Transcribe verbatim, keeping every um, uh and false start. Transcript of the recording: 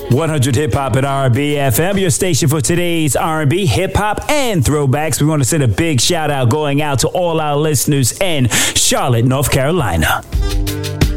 one hundred Hip Hop at R B F M, your station for today's R and B, hip hop, and throwbacks. We want to send a big shout out going out to all our listeners in Charlotte, North Carolina.